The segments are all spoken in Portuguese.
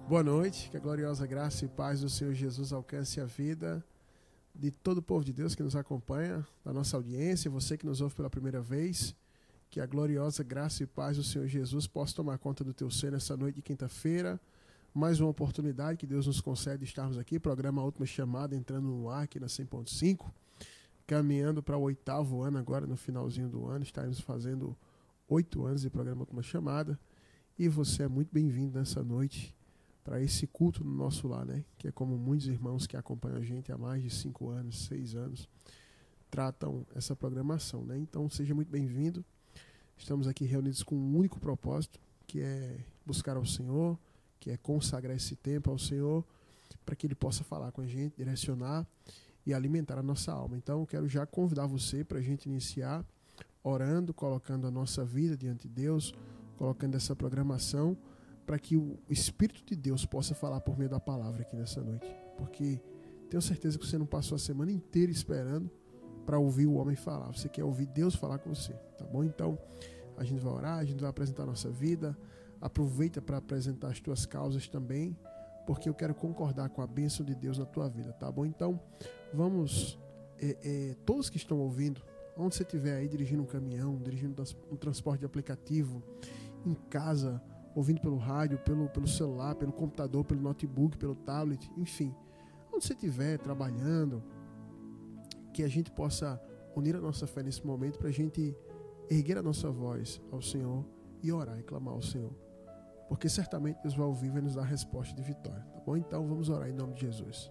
Boa noite, que a gloriosa graça e paz do Senhor Jesus alcance a vida de todo o povo de Deus que nos acompanha, da nossa audiência, você que nos ouve pela primeira vez, que a gloriosa graça e paz do Senhor Jesus possa tomar conta do teu ser nessa noite de quinta-feira. Mais uma oportunidade que Deus nos concede de estarmos aqui, programa Última Chamada, entrando no ar aqui na 100.5, caminhando para o 8º ano agora, no finalzinho do ano, estaremos fazendo 8 anos de programa Última Chamada, e você é muito bem-vindo nessa noite para esse culto no nosso lar, né? Que é como muitos irmãos que acompanham a gente há mais de 5 anos, 6 anos, tratam essa programação, né? Então seja muito bem-vindo. Estamos aqui reunidos com um único propósito, que é buscar ao Senhor, que é consagrar esse tempo ao Senhor, para que Ele possa falar com a gente, direcionar e alimentar a nossa alma. Então eu quero já convidar você para a gente iniciar orando, colocando a nossa vida diante de Deus, colocando essa programação, para que o Espírito de Deus possa falar por meio da palavra aqui nessa noite. Porque tenho certeza que você não passou a semana inteira esperando para ouvir o homem falar. Você quer ouvir Deus falar com você, tá bom? Então, a gente vai orar, a gente vai apresentar a nossa vida. Aproveita para apresentar as tuas causas também, porque eu quero concordar com a bênção de Deus na tua vida, tá bom? Então, vamos, todos que estão ouvindo, onde você estiver aí, dirigindo um caminhão, dirigindo um transporte de aplicativo, em casa, ouvindo pelo rádio, pelo celular, pelo computador, pelo notebook, pelo tablet, enfim, onde você estiver trabalhando, que a gente possa unir a nossa fé nesse momento para a gente erguer a nossa voz ao Senhor e orar e clamar ao Senhor, porque certamente Deus vai ouvir e vai nos dar a resposta de vitória, tá bom? Então vamos orar em nome de Jesus.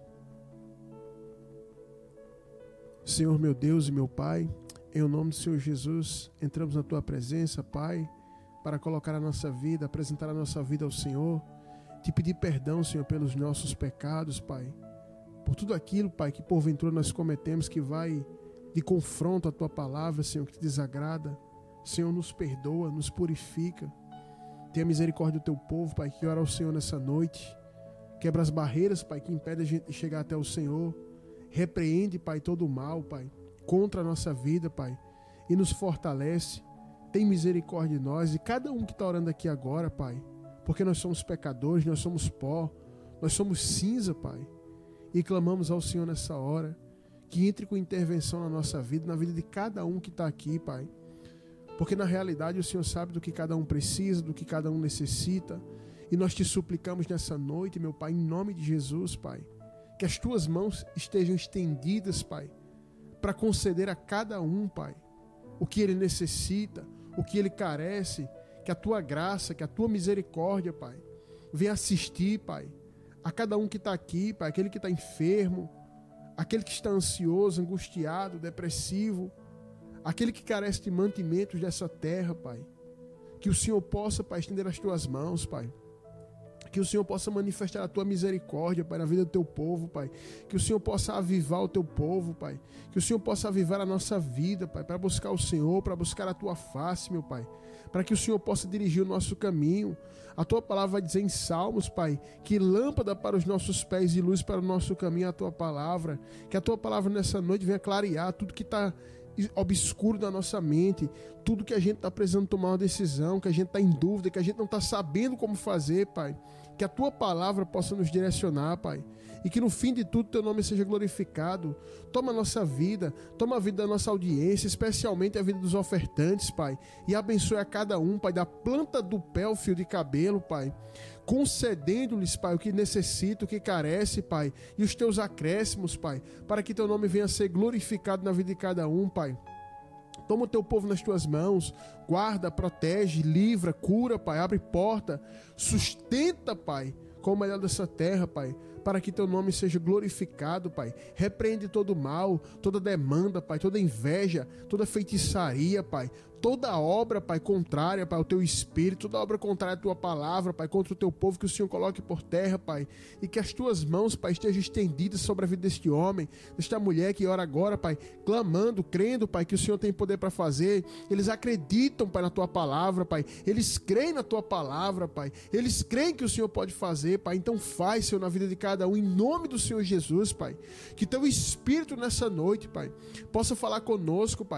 Senhor meu Deus e meu Pai, em nome do Senhor Jesus, entramos na Tua presença, Pai, para colocar a nossa vida, apresentar a nossa vida ao Senhor, te pedir perdão, Senhor, pelos nossos pecados, Pai, por tudo aquilo, Pai, que porventura nós cometemos, que vai de confronto à Tua palavra, Senhor, que te desagrada. Senhor, nos perdoa, nos purifica, tenha misericórdia do Teu povo, Pai, que ora ao Senhor nessa noite, quebra as barreiras, Pai, que impedem a gente de chegar até o Senhor, repreende, Pai, todo o mal, Pai, contra a nossa vida, Pai, e nos fortalece. Tem misericórdia de nós e cada um que está orando aqui agora, Pai, porque nós somos pecadores, nós somos pó, nós somos cinza, Pai, e clamamos ao Senhor nessa hora, que entre com intervenção na nossa vida, na vida de cada um que está aqui, Pai, porque na realidade o Senhor sabe do que cada um precisa, do que cada um necessita, e nós te suplicamos nessa noite, meu Pai, em nome de Jesus, Pai, que as Tuas mãos estejam estendidas, Pai, para conceder a cada um, Pai, o que ele necessita, o que ele carece, que a Tua graça, que a Tua misericórdia, Pai, venha assistir, Pai, a cada um que está aqui, Pai, aquele que está enfermo, aquele que está ansioso, angustiado, depressivo, aquele que carece de mantimentos dessa terra, Pai, que o Senhor possa, Pai, estender as Tuas mãos, Pai, que o Senhor possa manifestar a Tua misericórdia, Pai, na vida do Teu povo, Pai. Que o Senhor possa avivar o Teu povo, Pai. Que o Senhor possa avivar a nossa vida, Pai, para buscar o Senhor, para buscar a Tua face, meu Pai. Para que o Senhor possa dirigir o nosso caminho. A Tua palavra vai dizer em Salmos, Pai, que lâmpada para os nossos pés e luz para o nosso caminho é a Tua palavra. Que a Tua palavra nessa noite venha clarear tudo que está obscuro da nossa mente, tudo que a gente está precisando tomar uma decisão, que a gente está em dúvida, que a gente não está sabendo como fazer, Pai, que a Tua palavra possa nos direcionar, Pai, e que no fim de tudo Teu nome seja glorificado. Toma a nossa vida, toma a vida da nossa audiência, especialmente a vida dos ofertantes, Pai, e abençoe a cada um, Pai, da planta do pé ao fio de cabelo, Pai, concedendo-lhes, Pai, o que necessita, o que carece, Pai, e os Teus acréscimos, Pai, para que Teu nome venha a ser glorificado na vida de cada um, Pai. Toma o Teu povo nas Tuas mãos, guarda, protege, livra, cura, Pai, abre porta, sustenta, Pai, com o melhor dessa terra, Pai, para que Teu nome seja glorificado, Pai. Repreende todo mal, toda demanda, Pai, toda inveja, toda feitiçaria, Pai, toda obra, Pai, contrária, Pai, ao Teu Espírito, toda obra contrária à Tua palavra, Pai, contra o Teu povo, que o Senhor coloque por terra, Pai, e que as Tuas mãos, Pai, estejam estendidas sobre a vida deste homem, desta mulher que ora agora, Pai, clamando, crendo, Pai, que o Senhor tem poder para fazer. Eles acreditam, Pai, na Tua palavra, Pai, eles creem na Tua palavra, Pai, eles creem que o Senhor pode fazer, Pai, então faz, Senhor, na vida de cada um, em nome do Senhor Jesus, Pai, que Teu Espírito nessa noite, Pai, possa falar conosco, Pai,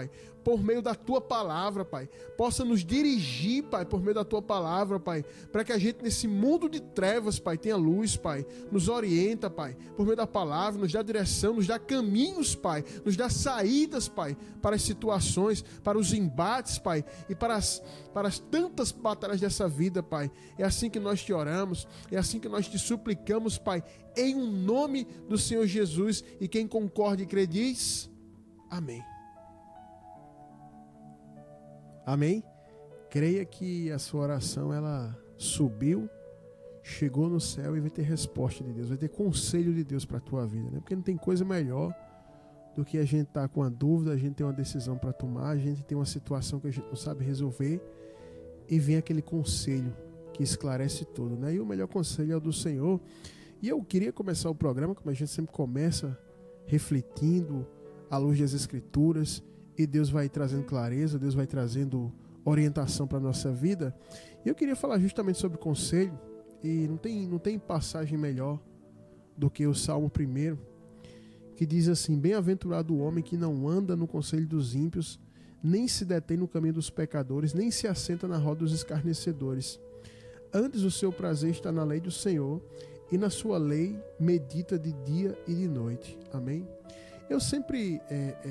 por meio da Tua palavra, Pai. Possa nos dirigir, Pai, por meio da Tua palavra, Pai. Para que a gente, nesse mundo de trevas, Pai, tenha luz, Pai. Nos orienta, Pai, por meio da palavra, nos dá direção, nos dá caminhos, Pai. Nos dá saídas, Pai, para as situações, para os embates, Pai. E para as tantas batalhas dessa vida, Pai. É assim que nós te oramos, é assim que nós te suplicamos, Pai, em um nome do Senhor Jesus. E quem concorda e crê diz: amém. Amém? Creia que a sua oração, ela subiu, chegou no céu e vai ter resposta de Deus, vai ter conselho de Deus para a tua vida, né? Porque não tem coisa melhor do que a gente estar com uma dúvida, a gente ter uma decisão para tomar, a gente tem uma situação que a gente não sabe resolver e vem aquele conselho que esclarece tudo, né? E o melhor conselho é o do Senhor. E eu queria começar o programa, como a gente sempre começa, refletindo à luz das Escrituras, e Deus vai trazendo clareza, Deus vai trazendo orientação para a nossa vida. E eu queria falar justamente sobre conselho, e não tem passagem melhor do que o Salmo 1, que diz assim: bem-aventurado o homem que não anda no conselho dos ímpios, nem se detém no caminho dos pecadores, nem se assenta na roda dos escarnecedores. Antes o seu prazer está na lei do Senhor, e na sua lei medita de dia e de noite. Amém? Eu sempre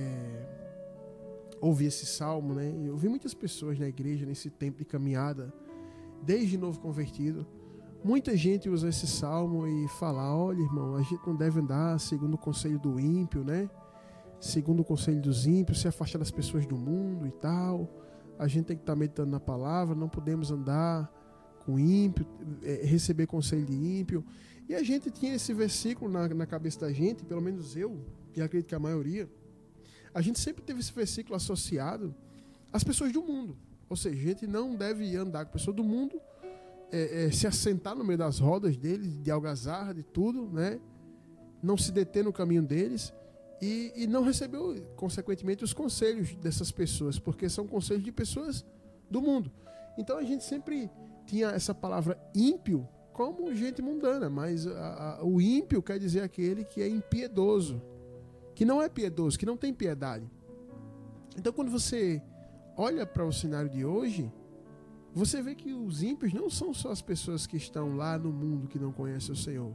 ouvi esse salmo, né? Eu vi muitas pessoas na igreja nesse tempo de caminhada, desde novo convertido. Muita gente usa esse salmo e fala: olha, irmão, a gente não deve andar segundo o conselho do ímpio, né? Segundo o conselho dos ímpios, se afastar das pessoas do mundo e tal. A gente tem que estar meditando na palavra, não podemos andar com ímpio, receber conselho de ímpio. E a gente tinha esse versículo na cabeça da gente, pelo menos eu, e acredito que a maioria, a gente sempre teve esse versículo associado às pessoas do mundo. Ou seja, a gente não deve andar com pessoas do mundo, se assentar no meio das rodas deles, de algazarra, de tudo, né? Não se deter no caminho deles e não receber, consequentemente, os conselhos dessas pessoas, porque são conselhos de pessoas do mundo. Então a gente sempre tinha essa palavra ímpio como gente mundana, mas o ímpio quer dizer aquele que é impiedoso, que não é piedoso, que não tem piedade. Então, quando você olha para o cenário de hoje, você vê que os ímpios não são só as pessoas que estão lá no mundo que não conhecem o Senhor,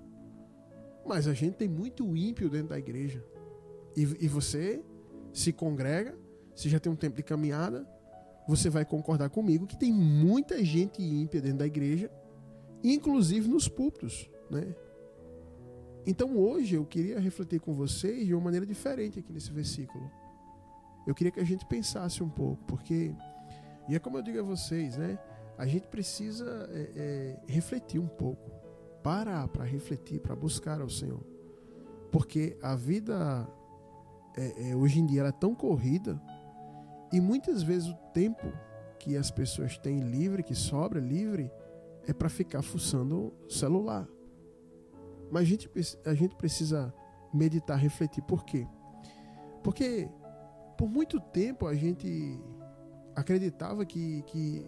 mas a gente tem muito ímpio dentro da igreja. E você se congrega, se já tem um tempo de caminhada, você vai concordar comigo que tem muita gente ímpia dentro da igreja, inclusive nos púlpitos, né? Então hoje eu queria refletir com vocês de uma maneira diferente aqui nesse versículo. Eu queria que a gente pensasse um pouco, porque, e é como eu digo a vocês, né? A gente precisa refletir um pouco, parar para refletir, para buscar ao Senhor. Porque a vida hoje em dia ela é tão corrida, e muitas vezes o tempo que as pessoas têm livre, que sobra livre, é para ficar fuçando o celular. Mas a gente precisa meditar, refletir. Por quê? Porque por muito tempo a gente acreditava que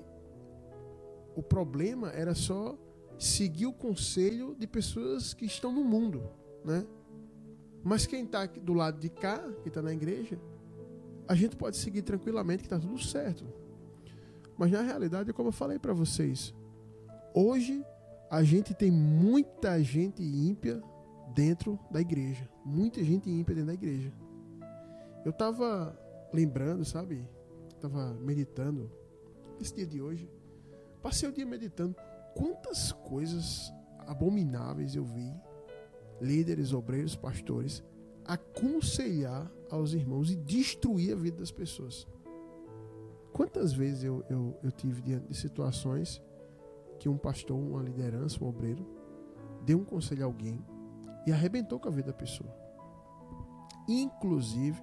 o problema era só seguir o conselho de pessoas que estão no mundo, né? Mas quem está do lado de cá, que está na igreja, a gente pode seguir tranquilamente que está tudo certo. Mas na realidade, como eu falei para vocês, hoje a gente tem muita gente ímpia dentro da igreja. Muita gente ímpia dentro da igreja. Eu estava lembrando, sabe? Estava meditando esse dia de hoje. Passei o dia meditando. Quantas coisas abomináveis eu vi líderes, obreiros, pastores aconselhar aos irmãos e destruir a vida das pessoas. Quantas vezes eu tive diante de situações que um pastor, uma liderança, um obreiro deu um conselho a alguém e arrebentou com a vida da pessoa. Inclusive,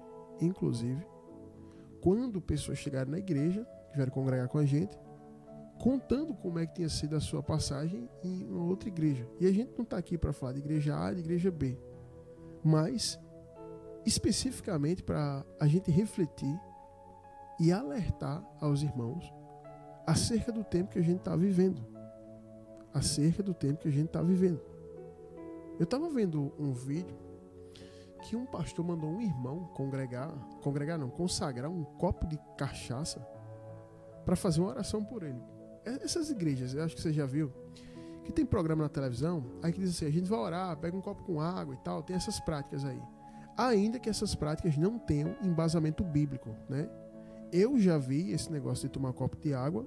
quando pessoas chegaram na igreja, que vieram congregar com a gente, contando como é que tinha sido a sua passagem em uma outra igreja. E a gente não está aqui para falar de igreja A e de igreja B, mas especificamente para a gente refletir e alertar aos irmãos acerca do tempo que a gente está vivendo. Eu estava vendo um vídeo que um pastor mandou um irmão consagrar um copo de cachaça para fazer uma oração por ele. Essas igrejas, eu acho que você já viu, que tem programa na televisão, aí que diz assim, a gente vai orar, pega um copo com água e tal, tem essas práticas aí. Ainda que essas práticas não tenham embasamento bíblico, né? Eu já vi esse negócio de tomar um copo de água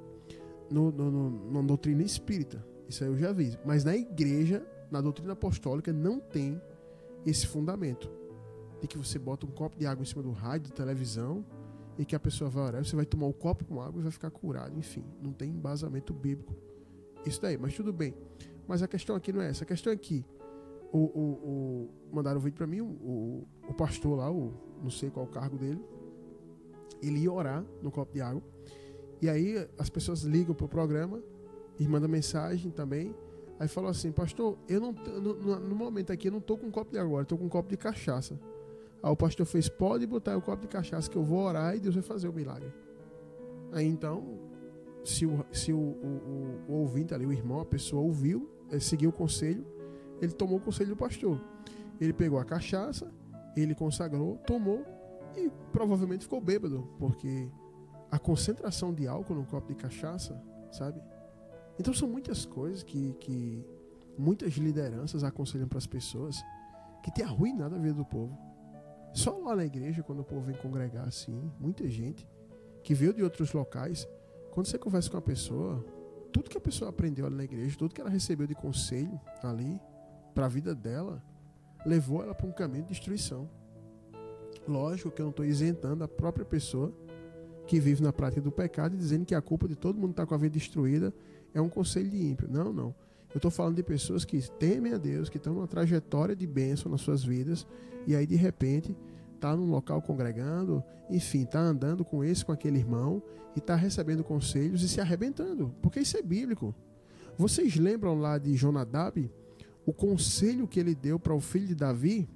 na doutrina espírita. Isso aí eu já vi. Mas na igreja, na doutrina apostólica, não tem esse fundamento. De que você bota um copo de água em cima do rádio, da televisão, e que a pessoa vai orar, você vai tomar um copo com água e vai ficar curado. Enfim, não tem embasamento bíblico. Isso daí, mas tudo bem. Mas a questão aqui não é essa. A questão é que mandaram um vídeo pra mim, o pastor lá, não sei qual o cargo dele, ele ia orar no copo de água. E aí as pessoas ligam pro programa e mandam mensagem também. Aí falou assim, pastor, eu não no momento aqui eu não tô com um copo de água agora, eu tô com um copo de cachaça. Aí o pastor fez, pode botar o copo de cachaça que eu vou orar e Deus vai fazer o milagre. Aí então, se o ouvinte ali, o irmão, a pessoa ouviu, seguiu o conselho, ele tomou o conselho do pastor. Ele pegou a cachaça, ele consagrou, tomou e provavelmente ficou bêbado, porque a concentração de álcool no copo de cachaça, sabe? Então são muitas coisas que muitas lideranças aconselham para as pessoas que tem arruinado a vida do povo. Só lá na igreja, quando o povo vem congregar assim, muita gente que veio de outros locais, quando você conversa com a pessoa, tudo que a pessoa aprendeu ali na igreja, tudo que ela recebeu de conselho ali para a vida dela, levou ela para um caminho de destruição. Lógico que eu não estou isentando a própria pessoa que vive na prática do pecado e dizendo que a culpa de todo mundo estar com a vida destruída é um conselho de ímpio. Não, não. Eu estou falando de pessoas que temem a Deus, que estão numa trajetória de bênção nas suas vidas e aí de repente está num local congregando, enfim, está andando com aquele irmão e está recebendo conselhos e se arrebentando, porque isso é bíblico. Vocês lembram lá de Jonadab, o conselho que ele deu para o filho de Davi?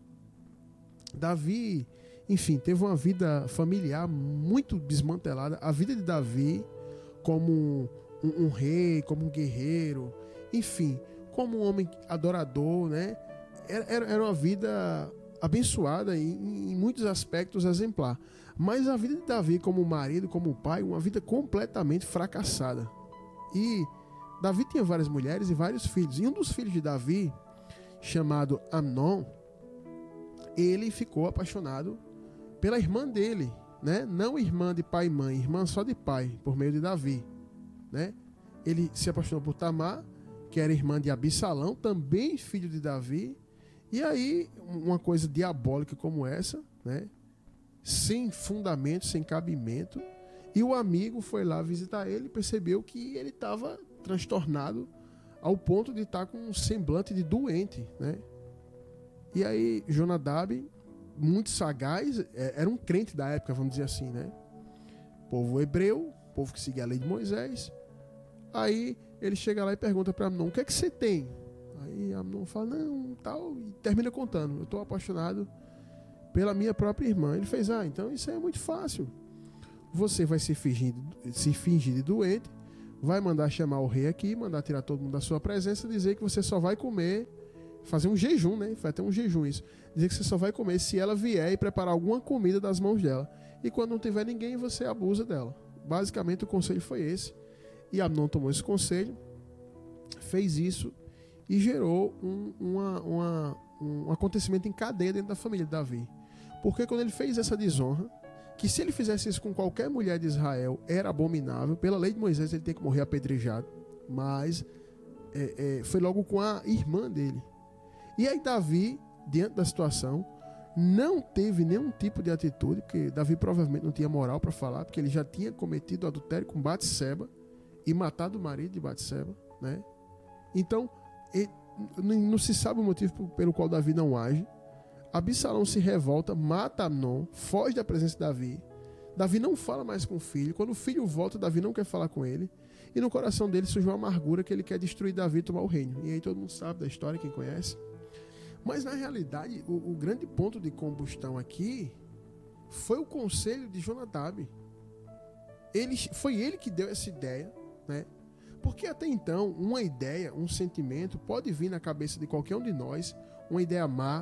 Davi, enfim, teve uma vida familiar muito desmantelada. A vida de Davi como um rei, como um guerreiro, enfim, como um homem adorador, né? Era uma vida abençoada e em muitos aspectos exemplar. Mas a vida de Davi como marido, como pai, uma vida completamente fracassada. E Davi tinha várias mulheres e vários filhos. E um dos filhos de Davi, chamado Amnon, ele ficou apaixonado pela irmã dele, né? Não irmã de pai e mãe, irmã só de pai, por meio de Davi, né? Ele se apaixonou por Tamar, que era irmã de Absalão, também filho de Davi. E aí, uma coisa diabólica como essa, né? Sem fundamento, sem cabimento. E o amigo foi lá visitar ele e percebeu que ele estava transtornado ao ponto de estar com um semblante de doente, né? E aí, Jonadab, muito sagaz, era um crente da época, vamos dizer assim, né? Povo hebreu, povo que seguia a lei de Moisés. Aí ele chega lá e pergunta para Amnon, o que é que você tem? Aí Amnon fala, não, tal, e termina contando, eu estou apaixonado pela minha própria irmã. Ele fez, então isso aí é muito fácil. Você vai se fingir de doente, vai mandar chamar o rei aqui, mandar tirar todo mundo da sua presença, dizer que você só vai comer, fazer um jejum, né? Vai ter um jejum isso. Dizer que você só vai comer se ela vier e preparar alguma comida das mãos dela. E quando não tiver ninguém, você abusa dela. Basicamente o conselho foi esse. E Amnon tomou esse conselho, fez isso e gerou um acontecimento em cadeia dentro da família de Davi. Porque quando ele fez essa desonra, que se ele fizesse isso com qualquer mulher de Israel, era abominável, pela lei de Moisés ele tem que morrer apedrejado, mas foi logo com a irmã dele. E aí Davi, diante da situação, não teve nenhum tipo de atitude, porque Davi provavelmente não tinha moral para falar, porque ele já tinha cometido adultério com Batseba e matado o marido de Batseba, né? Então, não se sabe o motivo pelo qual Davi não age. Absalão se revolta, mata Amnon, foge da presença de Davi. Davi não fala mais com o filho. Quando o filho volta, Davi não quer falar com ele. E no coração dele surge uma amargura que ele quer destruir Davi e tomar o reino. E aí todo mundo sabe da história, quem conhece. Mas na realidade, o grande ponto de combustão aqui foi o conselho de Jonadab. Foi ele que deu essa ideia, né? Porque até então, uma ideia, um sentimento pode vir na cabeça de qualquer um de nós, uma ideia má,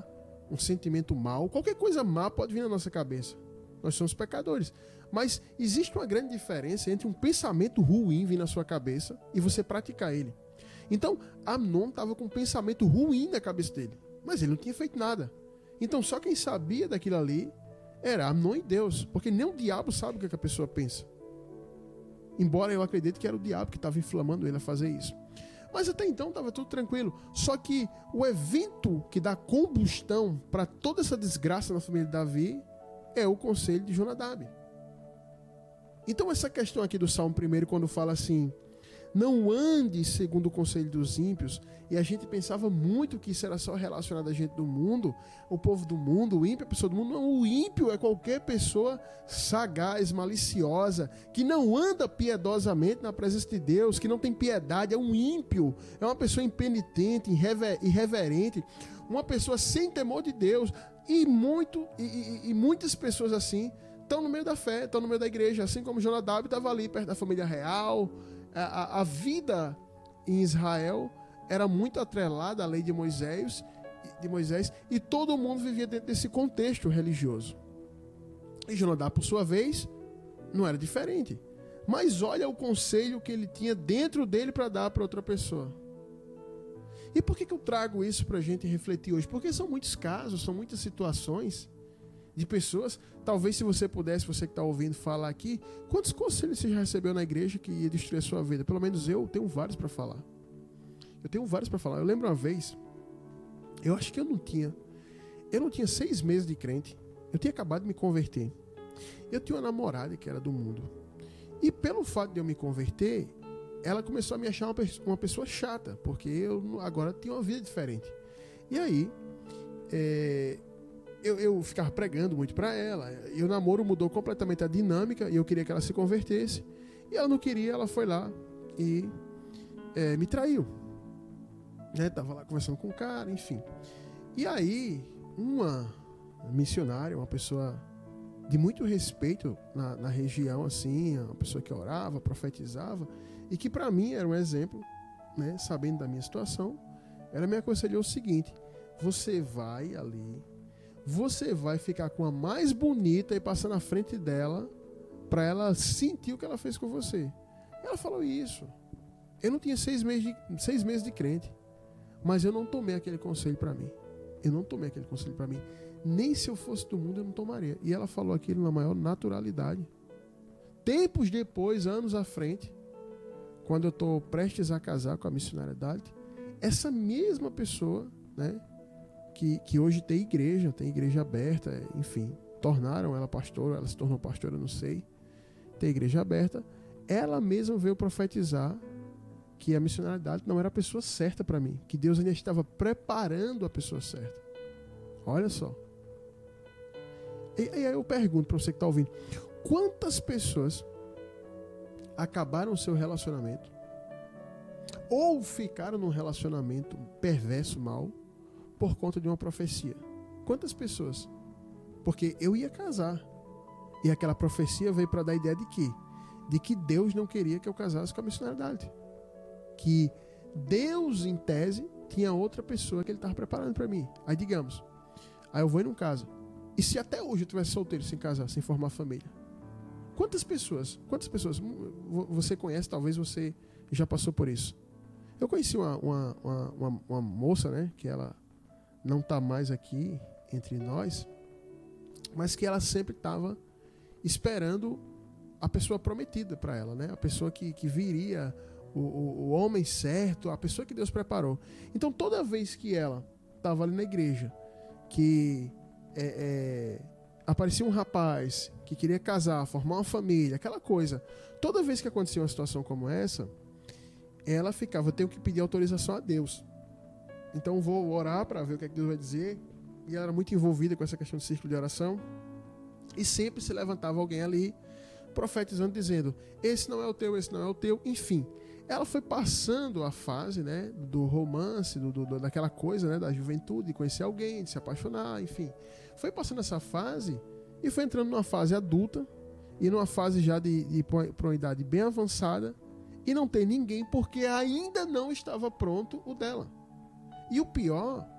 um sentimento mau, qualquer coisa má pode vir na nossa cabeça. Nós somos pecadores. Mas existe uma grande diferença entre um pensamento ruim vir na sua cabeça e você praticar ele. Então, Amnon estava com um pensamento ruim na cabeça dele, mas ele não tinha feito nada. Então, só quem sabia daquilo ali era Amnon e Deus, porque nem o diabo sabe o que a pessoa pensa. Embora eu acredite que era o diabo que estava inflamando ele a fazer isso. Mas até então estava tudo tranquilo. Só que o evento que dá combustão para toda essa desgraça na família de Davi é o conselho de Jonadab. Então essa questão aqui do Salmo 1, quando fala assim, não ande segundo o conselho dos ímpios, e a gente pensava muito que isso era só relacionado a gente do mundo, o povo do mundo, o ímpio é a pessoa do mundo. Não, o ímpio é qualquer pessoa sagaz, maliciosa, que não anda piedosamente na presença de Deus, que não tem piedade, é um ímpio, é uma pessoa impenitente, irreverente, uma pessoa sem temor de Deus, e muitas pessoas assim estão no meio da fé, estão no meio da igreja, assim como Jonadab estava ali perto da família real. A vida em Israel era muito atrelada à lei de Moisés, e todo mundo vivia dentro desse contexto religioso. E Jonadab, por sua vez, não era diferente. Mas olha o conselho que ele tinha dentro dele para dar para outra pessoa. E por que eu trago isso para a gente refletir hoje? Porque são muitos casos, são muitas situações de pessoas. Talvez se você pudesse, você que está ouvindo falar aqui, quantos conselhos você já recebeu na igreja que ia destruir a sua vida? Pelo menos eu tenho vários para falar. Eu lembro uma vez, eu acho que eu não tinha 6 meses de crente, eu tinha acabado de me converter. Eu tinha uma namorada que era do mundo, e pelo fato de eu me converter, ela começou a me achar uma pessoa chata, porque eu agora tinha uma vida diferente. E aí eu ficava pregando muito para ela, e o namoro mudou completamente a dinâmica, e eu queria que ela se convertesse, e ela não queria. Ela foi lá e me traiu, né? Tava lá conversando com o cara, enfim. E aí uma missionária, uma pessoa de muito respeito na região, assim, uma pessoa que orava, profetizava, e que para mim era um exemplo, né? Sabendo da minha situação, ela me aconselhou o seguinte: você vai ali, você vai ficar com a mais bonita e passar na frente dela para ela sentir o que ela fez com você. Ela falou isso. Eu não tinha 6 meses de crente, mas eu não tomei aquele conselho para mim. Nem se eu fosse do mundo eu não tomaria. E ela falou aquilo na maior naturalidade. Tempos depois, anos à frente, quando eu estou prestes a casar com a missionária Dalit, essa mesma pessoa, né, que hoje tem igreja aberta, enfim, tornaram ela pastora, ela se tornou pastora, não sei, tem igreja aberta, ela mesma veio profetizar que a missionária Dalit não era a pessoa certa para mim, que Deus ainda estava preparando a pessoa certa. Olha só. E aí eu pergunto para você que está ouvindo, quantas pessoas acabaram o seu relacionamento ou ficaram num relacionamento perverso, mal, por conta de uma profecia? Quantas pessoas? Porque eu ia casar, e aquela profecia veio para dar a ideia de que Deus não queria que eu casasse com a missionária Dalit, que Deus, em tese, tinha outra pessoa que ele estava preparando para mim. Aí digamos, aí eu vou e não caso. E se até hoje eu estivesse solteiro, sem casar, sem formar família? Quantas pessoas você conhece? Talvez você já passou por isso. Eu conheci uma moça, né, que ela não está mais aqui entre nós, mas que ela sempre estava esperando a pessoa prometida para ela, né? A pessoa que viria, o homem certo, a pessoa que Deus preparou. Então toda vez que ela estava ali na igreja, que aparecia um rapaz que queria casar, formar uma família, aquela coisa, toda vez que acontecia uma situação como essa, ela ficava: eu tenho que pedir autorização a Deus, então vou orar para ver o que é que Deus vai dizer. E ela era muito envolvida com essa questão do círculo de oração, e sempre se levantava alguém ali profetizando, dizendo: esse não é o teu, esse não é o teu. Enfim, ela foi passando a fase, né, do romance, daquela coisa, né, da juventude, de conhecer alguém, de se apaixonar, enfim. Foi passando essa fase e foi entrando numa fase adulta, e numa fase já para uma idade bem avançada, e não tem ninguém porque ainda não estava pronto o dela. E o pior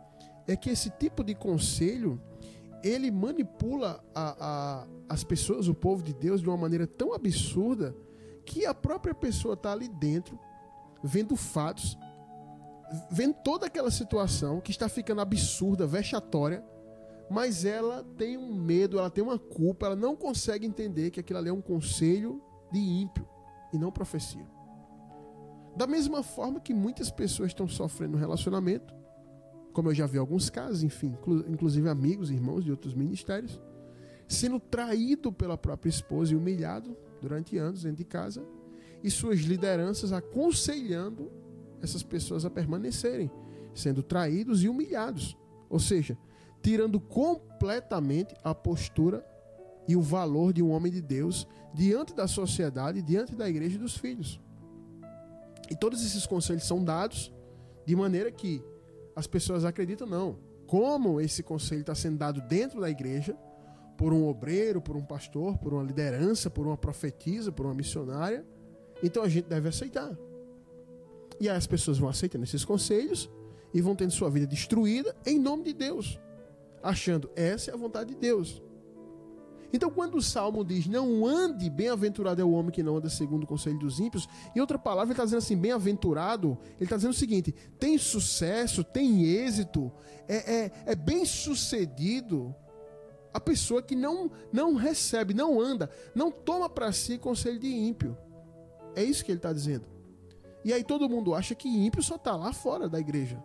é que esse tipo de conselho, ele manipula as pessoas, o povo de Deus, de uma maneira tão absurda que a própria pessoa está ali dentro, vendo fatos, vendo toda aquela situação que está ficando absurda, vexatória, mas ela tem um medo, ela tem uma culpa, ela não consegue entender que aquilo ali é um conselho de ímpio e não profecia. Da mesma forma que muitas pessoas estão sofrendo no relacionamento, como eu já vi alguns casos, enfim, inclusive amigos, irmãos de outros ministérios, sendo traído pela própria esposa e humilhado durante anos dentro de casa, e suas lideranças aconselhando essas pessoas a permanecerem, sendo traídos e humilhados. Ou seja, tirando completamente a postura e o valor de um homem de Deus diante da sociedade, diante da igreja e dos filhos. E todos esses conselhos são dados de maneira que as pessoas acreditam, não. Como esse conselho está sendo dado dentro da igreja, por um obreiro, por um pastor, por uma liderança, por uma profetisa, por uma missionária, então a gente deve aceitar. E aí as pessoas vão aceitando esses conselhos e vão tendo sua vida destruída em nome de Deus, achando essa é a vontade de Deus. Então quando o Salmo diz, não ande, bem-aventurado é o homem que não anda segundo o conselho dos ímpios, em outra palavra ele está dizendo assim, bem-aventurado, ele está dizendo o seguinte, tem sucesso, tem êxito, é bem-sucedido a pessoa que não recebe, não anda, não toma para si conselho de ímpio. É isso que ele está dizendo. E aí todo mundo acha que ímpio só está lá fora da igreja.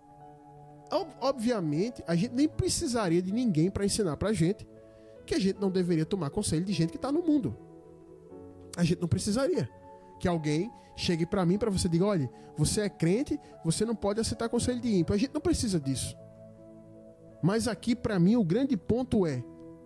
Obviamente, a gente nem precisaria de ninguém para ensinar para a gente que a gente não deveria tomar conselho de gente que está no mundo. A gente não precisaria que alguém chegue para mim, para você diga, olha, você é crente, você não pode aceitar conselho de ímpio. A gente não precisa disso. Mas aqui, para mim, o grande ponto é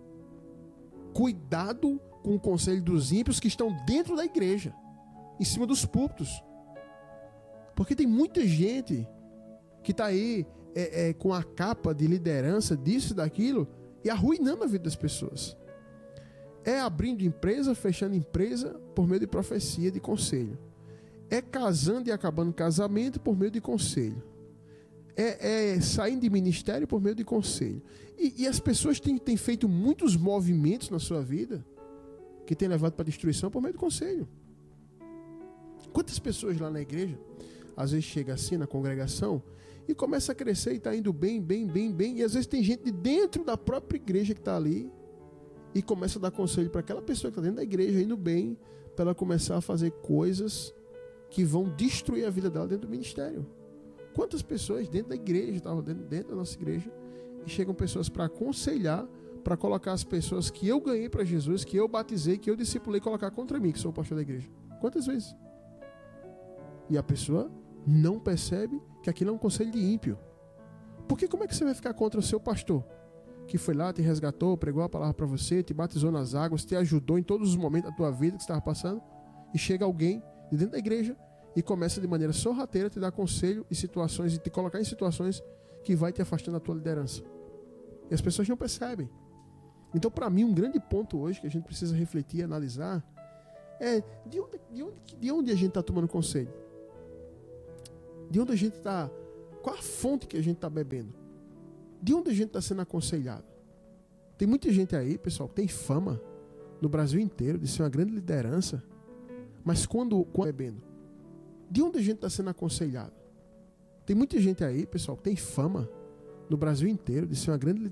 cuidado com o conselho dos ímpios que estão dentro da igreja, em cima dos púlpitos. Porque tem muita gente que está aí com a capa de liderança disso e daquilo e arruinando a vida das pessoas. É abrindo empresa, fechando empresa por meio de profecia, de conselho. É casando e acabando casamento por meio de conselho. É saindo de ministério por meio de conselho. E as pessoas têm feito muitos movimentos na sua vida que tem levado para a destruição por meio de conselho. Quantas pessoas lá na igreja, às vezes chega assim na congregação e começa a crescer e está indo bem, e às vezes tem gente de dentro da própria igreja que está ali e começa a dar conselho para aquela pessoa que está dentro da igreja, indo bem, para ela começar a fazer coisas que vão destruir a vida dela dentro do ministério. Quantas pessoas dentro da igreja, estavam dentro da nossa igreja, e chegam pessoas para aconselhar, para colocar as pessoas que eu ganhei para Jesus, que eu batizei, que eu discipulei, colocar contra mim, que sou o pastor da igreja. Quantas vezes? E a pessoa não percebe que aquilo é um conselho de ímpio. Porque como é que você vai ficar contra o seu pastor? Que foi lá, te resgatou, pregou a palavra para você, te batizou nas águas, te ajudou em todos os momentos da tua vida que você estava passando, e chega alguém de dentro da igreja e começa de maneira sorrateira a te dar conselho e situações, e te colocar em situações que vai te afastando da tua liderança. E as pessoas não percebem. Então, para mim, um grande ponto hoje que a gente precisa refletir e analisar é de onde a gente está tomando conselho? De onde a gente está? Qual a fonte que a gente está bebendo? De onde a gente está sendo aconselhado? Tem muita gente aí, pessoal, que tem fama no Brasil inteiro de ser uma grande liderança, mas quando bebendo, de onde a gente está sendo aconselhado? Tem muita gente aí, pessoal, que tem fama no Brasil inteiro de ser uma grande liderança.